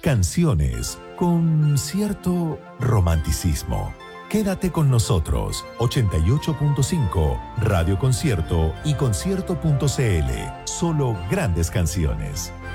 Canciones con cierto romanticismo. Quédate con nosotros, 88.5, Radio Concierto y concierto.cl. Solo grandes canciones.